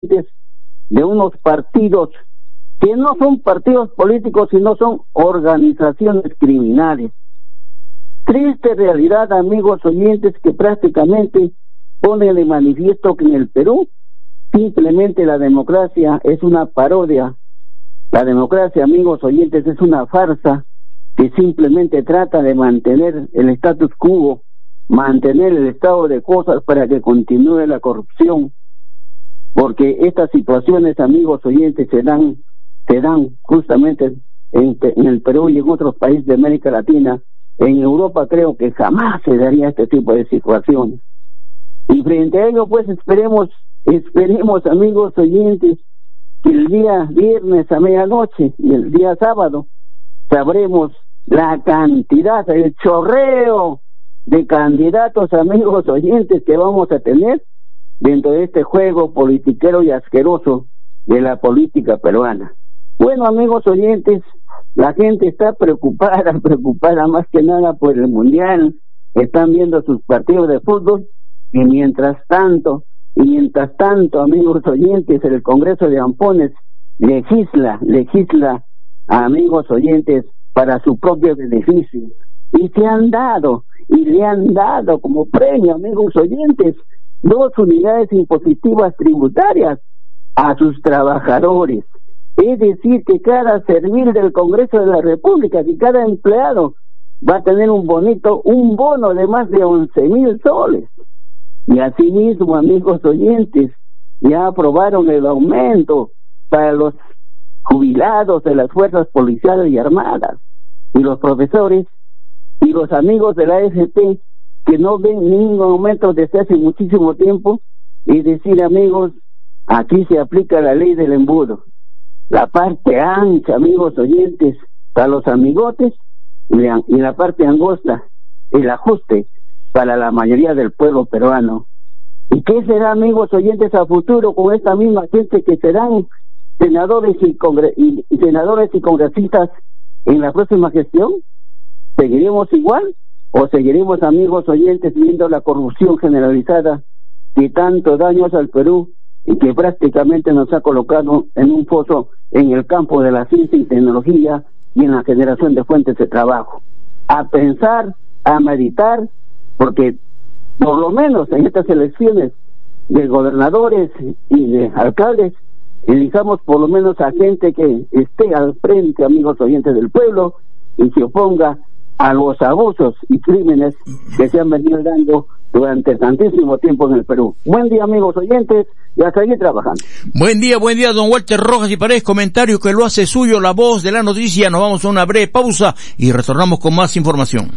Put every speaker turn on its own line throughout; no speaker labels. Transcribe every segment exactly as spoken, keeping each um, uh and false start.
de unos partidos que no son partidos políticos, sino son organizaciones criminales. Triste realidad, amigos oyentes, que prácticamente pone de manifiesto que en el Perú simplemente la democracia es una parodia. La democracia, amigos oyentes, es una farsa que simplemente trata de mantener el status quo, mantener el estado de cosas para que continúe la corrupción, porque estas situaciones, amigos oyentes, se dan, se dan justamente en, en el Perú y en otros países de América Latina. En Europa creo que jamás se daría este tipo de situaciones. Y frente a ello, pues esperemos, esperemos, amigos oyentes, que el día viernes a medianoche y el día sábado sabremos la cantidad, el chorreo de candidatos, amigos oyentes, que vamos a tener dentro de este juego politiquero y asqueroso de la política peruana. Bueno, amigos oyentes, la gente está preocupada, preocupada más que nada por el mundial, están viendo sus partidos de fútbol, y mientras tanto, y mientras tanto, amigos oyentes, el Congreso de Ampones legisla, legisla, amigos oyentes, para su propio beneficio, y se han dado, y le han dado como premio, amigos oyentes, dos unidades impositivas tributarias a sus trabajadores. Es decir, que cada servil del Congreso de la República, que cada empleado va a tener un bonito, un bono de más de once mil soles. Y asimismo, amigos oyentes, ya aprobaron el aumento para los jubilados de las fuerzas policiales y armadas, y los profesores, y los amigos de la A F P, que no ven ningún aumento desde hace muchísimo tiempo. Es decir, amigos, aquí se aplica la ley del embudo. La parte ancha, amigos oyentes, para los amigotes, y la, y la parte angosta, el ajuste para la mayoría del pueblo peruano. ¿Y qué será, amigos oyentes, a futuro con esta misma gente que serán senadores y, congre y, y senadores y congresistas en la próxima gestión? ¿Seguiremos igual o seguiremos, amigos oyentes, viendo la corrupción generalizada que tanto daño hace al Perú y que prácticamente nos ha colocado en un foso en el campo de la ciencia y tecnología y en la generación de fuentes de trabajo? A pensar, a meditar, porque por lo menos en estas elecciones de gobernadores y de alcaldes elijamos por lo menos a gente que esté al frente, amigos oyentes, del pueblo, y se oponga a los abusos y crímenes que se han venido dando durante tantísimo tiempo en el Perú. Buen día, amigos oyentes, y a seguir trabajando.
Buen día, buen día, don Walter Rojas y Paredes, comentario que lo hace suyo la voz de la noticia. Nos vamos a una breve pausa y retornamos con más información.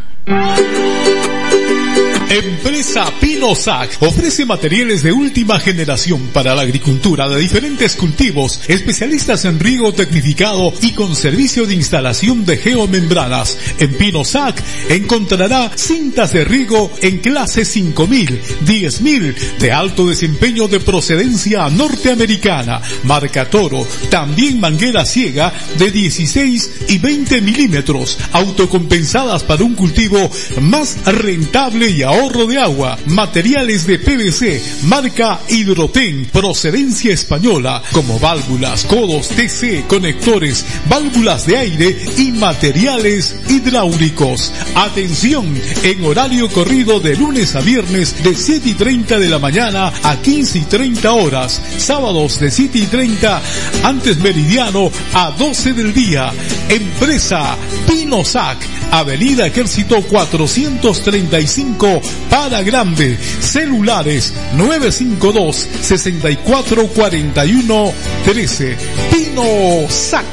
Empresa Pinosac ofrece materiales de última generación para la agricultura de diferentes cultivos, especialistas en riego tecnificado y con servicio de instalación de geomembranas. En Pinosac encontrará cintas de riego en clase cinco mil, diez mil, de alto desempeño de procedencia norteamericana, marca Toro, también manguera ciega de dieciséis y veinte milímetros, autocompensadas para un cultivo más rentable y ahorro de agua, materiales de P V C, marca Hidroten, procedencia española, como válvulas, codos T C, conectores, válvulas de aire y materiales hidráulicos. Atención, en horario corrido de lunes a viernes de siete y treinta de la mañana a quince y treinta horas, sábados de siete y treinta antes meridiano a doce del día. Empresa Pinosac, Avenida Ejército cuatrocientos treinta y cinco, para Grande. Celulares nueve cinco dos, seis cuatro cuatro uno uno tres. Pinosac.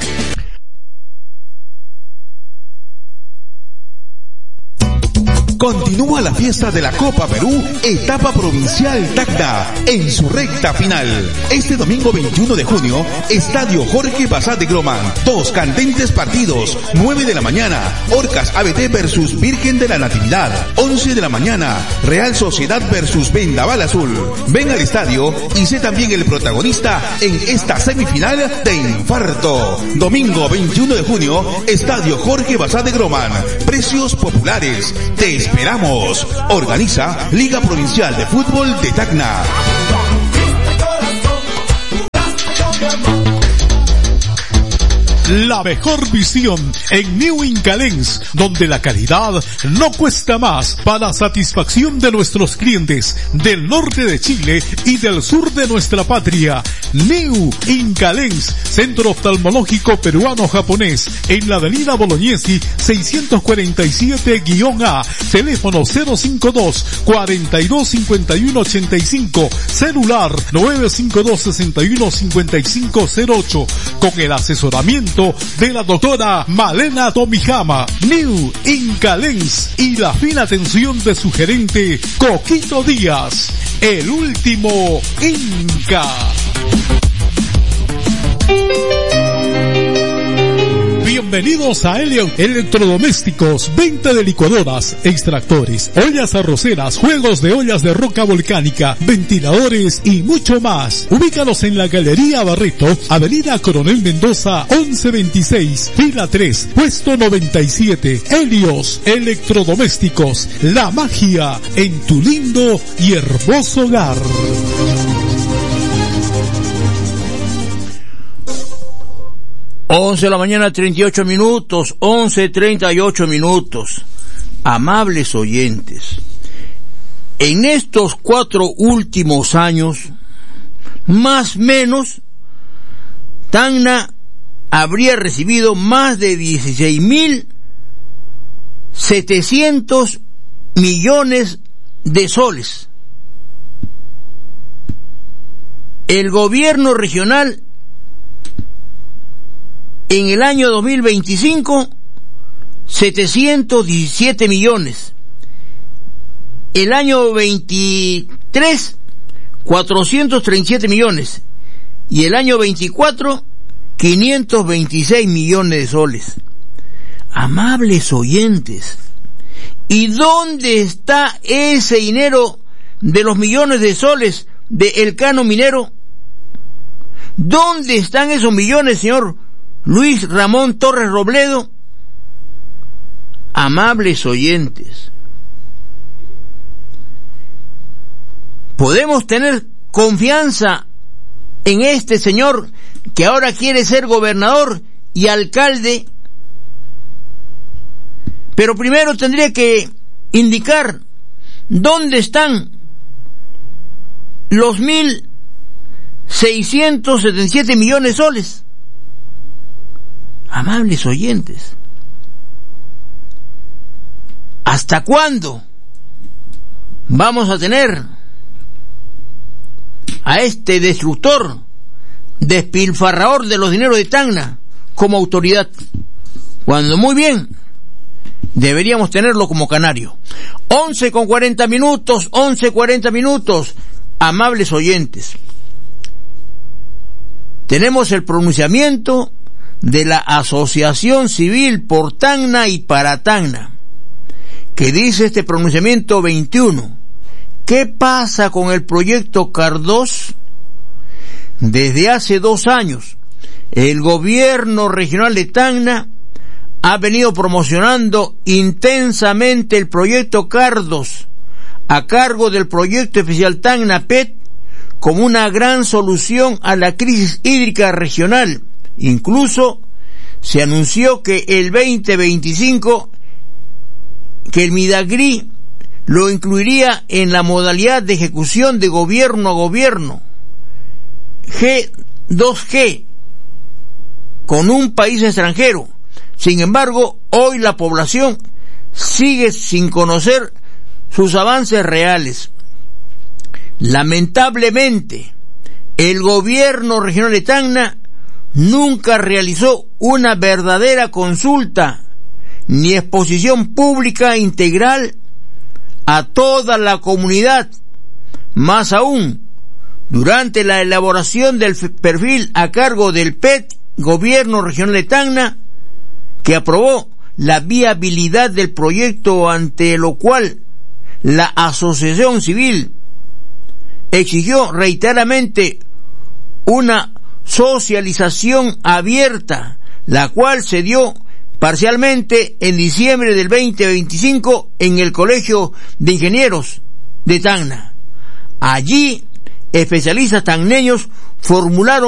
Continúa la fiesta de la Copa Perú, etapa provincial Tacna, en su recta final. Este domingo veintiuno de junio, Estadio Jorge Basadre Groman. Dos candentes partidos, nueve de la mañana, Orcas A B T versus Virgen de la Natividad. once de la mañana, Real Sociedad versus Vendaval Azul. Ven al estadio y sé también el protagonista en esta semifinal de infarto. Domingo veintiuno de junio, Estadio Jorge Basadre Groman. Precios populares. Te esperamos. Organiza Liga Provincial de Fútbol de Tacna.
la mejor visión en New Incalens, donde la calidad no cuesta más, para satisfacción de nuestros clientes del norte de Chile y del sur de nuestra patria. New Incalens, centro oftalmológico peruano-japonés, en la avenida Bolognesi seiscientos cuarenta y siete A, teléfono cero cinco dos, cuarenta y dos cincuenta y uno ochenta y cinco, celular nueve cinco dos, sesenta y uno cincuenta y cinco cero ocho, con el asesoramiento de la doctora Malena Tomijama. New Incalens y la fina atención de su gerente Coquito Díaz, el último Inca. Bienvenidos a Elliot Electrodomésticos, venta de licuadoras, extractores, ollas arroceras, juegos de ollas de roca volcánica, ventiladores y mucho más. Ubícanos en la Galería Barreto, Avenida Coronel Mendoza once veintiséis, fila tres, puesto noventa y siete. Helios Electrodomésticos, la magia en tu lindo y hermoso hogar.
once de la mañana, treinta y ocho minutos, once treinta y ocho minutos. Amables oyentes, en estos cuatro últimos años, más o menos, Tacna habría recibido más de dieciséis mil setecientos millones de soles. El gobierno regional en el año dos mil veinticinco, setecientos diecisiete millones. El año veintitrés, cuatrocientos treinta y siete millones. Y el año veinticuatro, quinientos veintiséis millones de soles. Amables oyentes, ¿y dónde está ese dinero de los millones de soles de Elcano Minero? ¿Dónde están esos millones, señor Luis Ramón Torres Robledo? Amables oyentes, ¿podemos tener confianza en este señor que ahora quiere ser gobernador y alcalde? Pero primero tendría que indicar dónde están los mil seiscientos setenta y siete millones de soles. Amables oyentes, ¿hasta cuándo vamos a tener a este destructor, despilfarrador de los dineros de Tacna como autoridad, cuando muy bien deberíamos tenerlo como canario? Once con cuarenta minutos, once cuarenta minutos. Amables oyentes, tenemos el pronunciamiento de la Asociación Civil por Tacna y para Tacna, que dice este pronunciamiento veintiuno: ¿qué pasa con el proyecto Cardós? Desde hace dos años, el gobierno regional de Tacna ha venido promocionando intensamente el proyecto Cardós, a cargo del proyecto especial Tacna P E T, como una gran solución a la crisis hídrica regional. Incluso se anunció que el veinte veinticinco, que el Midagri lo incluiría en la modalidad de ejecución de gobierno a gobierno, G dos G, con un país extranjero. Sin embargo, hoy la población sigue sin conocer sus avances reales. Lamentablemente, el gobierno regional de Tacna nunca realizó una verdadera consulta ni exposición pública integral a toda la comunidad. Más aún, durante la elaboración del perfil a cargo del P E T, Gobierno Regional de Tacna, que aprobó la viabilidad del proyecto, ante lo cual la asociación civil exigió reiteradamente una socialización abierta, la cual se dio parcialmente en diciembre del veinte veinticinco en el Colegio de Ingenieros de Tacna. Allí, especialistas tacneños formularon